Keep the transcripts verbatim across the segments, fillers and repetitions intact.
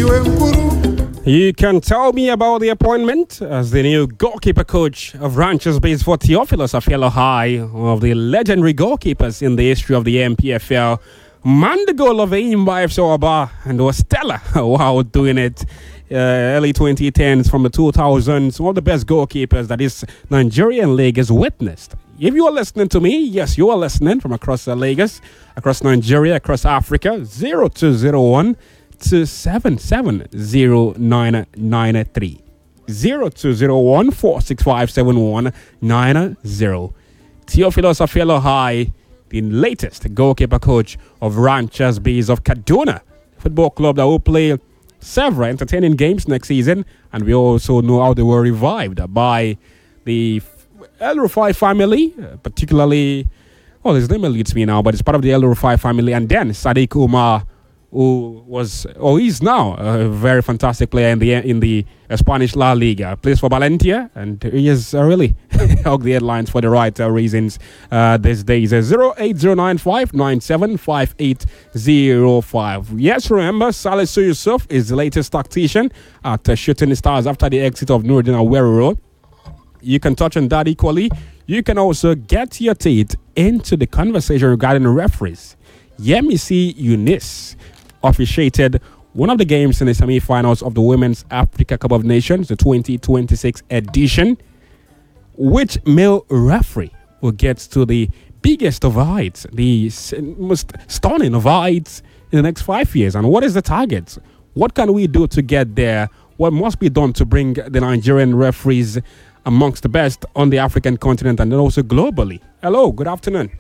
You can tell me about the appointment as the new goalkeeper coach of Ranchers Base for Theophilus Afelo High, one of the legendary goalkeepers in the history of the M P F L. Man the goal of Aim by F C Oba and was stellar while doing it. Uh, early twenty tens from the two thousands, one of the best goalkeepers that this Nigerian league has witnessed. If you are listening to me, yes, you are listening from across uh, Lagos, across Nigeria, across Africa, zero two zero one two seven seven zero nine nine three. zero two zero one four six five seven one nine zero. Theophilus Afelo High, the latest goalkeeper coach of Ranchers Base of Kaduna Football Club that will play several entertaining games next season, and we also know how they were revived by the El Rufai family, uh, particularly, well, his name eludes me now, but it's part of the El Rufai family, and then Sadiq Umar, who was, or is now a very fantastic player in the in the uh, Spanish La Liga, plays for Valencia, and he has uh, really hugged the headlines for the right uh, reasons uh, these days. Uh, zero eight zero nine five nine seven five eight zero five. Yes, remember, Salisu Yusuf is the latest tactician at uh, Shooting Stars after the exit of Nuruddin Awerro. You can touch on that equally. You can also get your teeth into the conversation regarding referees. Yemisi Yunis officiated one of the games in the semi-finals of the Women's Africa Cup of Nations, the twenty twenty-six edition. Which male referee will get to the biggest of heights, the most stunning of heights in the next five years? And what is the target? What can we do to get there? What must be done to bring the Nigerian referees amongst the best on the African continent and then also globally? Hello, good afternoon.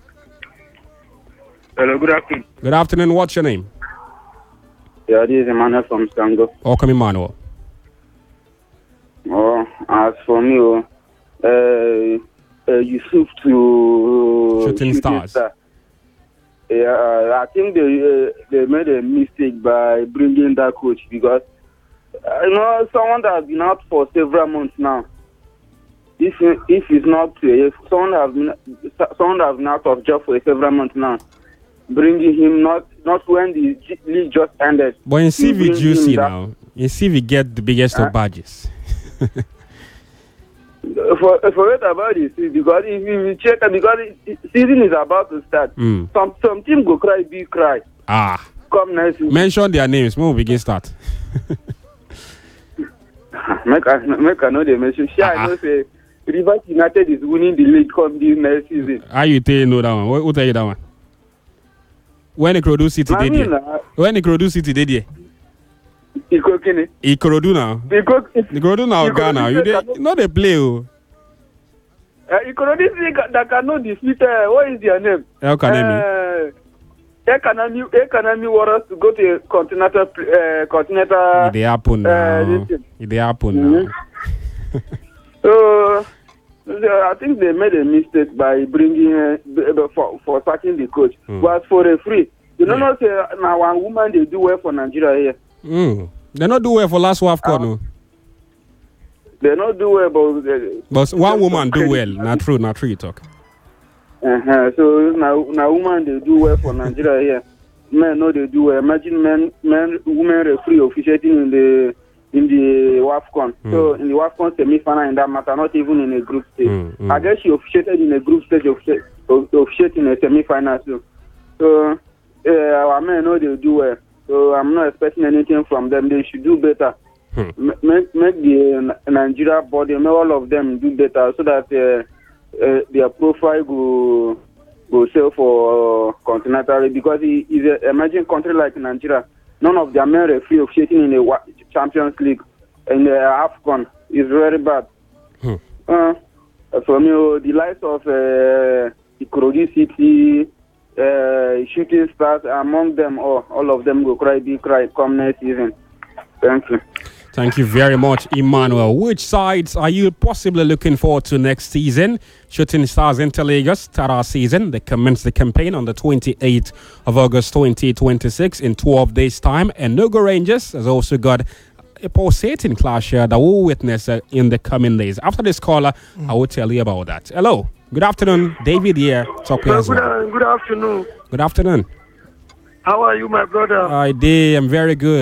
Hello, good afternoon. Good afternoon. What's your name? Yeah, this is Emmanuel from Stango. Welcome, Emmanuel. Oh, as for me, uh, uh, Yusuf to Shooting Stars. Star. Yeah, uh, I think they uh, they made a mistake by bringing that coach because uh, you know someone that has been out for several months now. If if it's not uh, if someone has been someone has been out of job for several months now, bringing him not not when the league just ended. But in C V, you see now, in C V get the biggest huh? of badges. for forget about this because if you check because it, season is about to start. Mm. Some some team go cry, big cry. Ah, come next week. Mention their names. When we begin start. make I make I know the mention. Sure, uh-huh. I know say Rivers United is winning the league come this next season. How you tell you know that one? Who, who tell you that one? When Ikorodu City did it? When Ikorodu City did it? Ikokini. Ikorodu now. Ikorodu now Ghana. You dey not they play. Oh. Uh, Ikorodu City that cannot defeat. Uh, what is their name? El Kanemi. Uh, El Kanemi. El Kanemi want us to go to a continental. Uh, continental. It dey happen now. Uh, it dey happen mm-hmm. now. So. I think they made a mistake by bringing uh, for for sacking the coach. Mm. But for a free, you don't yeah. know say now one woman they do well for Nigeria here. Mm. They not do well for last WAFCON. Um, no. They not do well, but uh, but one woman do well. Not true, not true. You talk. Uh huh. So now now woman they do well for Nigeria here. Men no they do well. Imagine men men women referee officiating in the. in the WAFCON. Mm. So in the WAFCON semi-final in that matter, not even in a group stage. Mm, mm. I guess she officiated in a group stage, officiated in a semi-final too. So uh, our men know they do well. So I'm not expecting anything from them. They should do better. Mm. M- make make the uh, Nigeria body, make all of them do better so that uh, uh, their profile go go sell for uh, continental because it is an emerging country like Nigeria. None of their men referee officiating in the Champions League in the AFCON is very bad. Hmm. Uh, for me, the likes of uh, Ikorodu City, uh, Shooting Stars, among them, all, all of them will cry, big cry, come next season. Thank you. Thank you very much, Emmanuel. Which sides are you possibly looking forward to next season? Shooting Stars enter Lagos start our season. They commence the campaign on the twenty-eighth of August twenty twenty-six in twelve days' time. And Nogo Rangers has also got a pulsating clash here that we'll witness uh, in the coming days. After this caller, mm. I will tell you about that. Hello. Good afternoon. David here. Talk good, as well. Good afternoon. Good afternoon. How are you, my brother? I did. I'm very good.